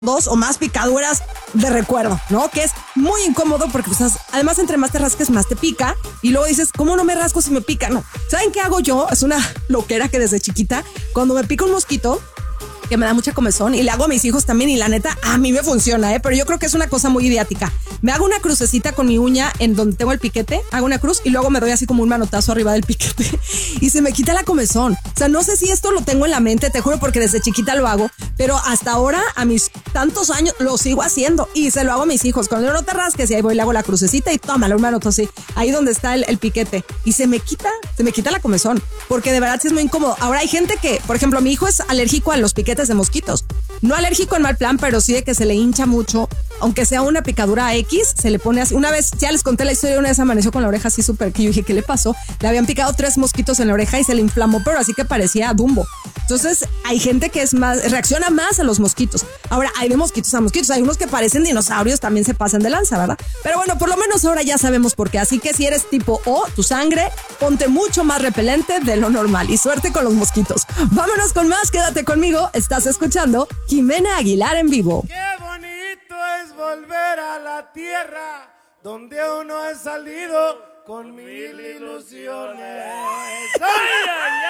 2 o más picaduras de recuerdo, ¿no? Que es muy incómodo porque pues, además entre más te rasques más te pica y luego dices, ¿cómo no me rasco si me pica? No. ¿Saben qué hago yo? Es una loquera que desde chiquita, cuando me pica un mosquito, que me da mucha comezón y le hago a mis hijos también y la neta a mí me funciona, pero yo creo que es una cosa muy idiática. Me hago una crucecita con mi uña en donde tengo el piquete, hago una cruz y luego me doy así como un manotazo arriba del piquete y se me quita la comezón. O sea, no sé si esto lo tengo en la mente, te juro, porque desde chiquita lo hago, pero hasta ahora a mis tantos años lo sigo haciendo y se lo hago a mis hijos. Cuando yo no te rasques y ahí voy, le hago la crucecita y tómala un manotazo así, ahí donde está el piquete y se me quita la comezón, porque de verdad sí es muy incómodo. Ahora hay gente que, por ejemplo, mi hijo es alérgico a los piquetes de mosquitos. No alérgico en mal plan, pero sí de que se le hincha mucho, aunque sea una picadura X, se le pone así. Una vez, ya les conté la historia, una vez amaneció con la oreja así súper, que yo dije, ¿qué le pasó? Le habían picado 3 mosquitos en la oreja y se le inflamó, pero así que parecía Dumbo. Entonces, hay gente que es más, reacciona más a los mosquitos. Ahora, hay de mosquitos a mosquitos, hay unos que parecen dinosaurios, también se pasan de lanza, ¿verdad? Pero bueno, por lo menos ahora ya sabemos por qué. Así que si eres tipo O, tu sangre, ponte mucho más repelente de lo normal y suerte con los mosquitos. Vámonos con más, quédate conmigo, estás escuchando Jimena Aguilar en vivo. Qué bonito es volver a la tierra donde uno ha salido con mil ilusiones. ¡Ay, ay, ay!